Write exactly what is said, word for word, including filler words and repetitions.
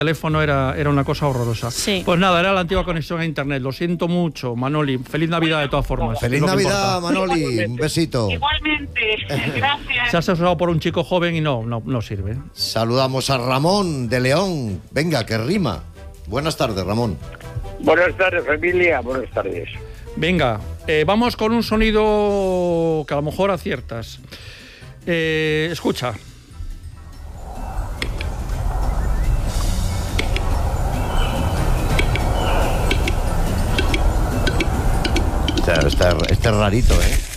teléfono era, era una cosa horrorosa. Sí. Pues nada, era la antigua conexión a internet. Lo siento mucho, Manoli. Feliz Navidad de todas formas. Feliz Navidad, Manoli. Un besito. Igualmente, gracias. Se ha asesorado por un chico joven y no, no, no sirve. Saludamos a Ramón de León. Venga, que rima. Buenas tardes, Ramón. Buenas tardes, familia. Buenas tardes. Venga, eh, vamos con un sonido que a lo mejor aciertas. Eh, escucha. Este, este, este es rarito, ¿eh?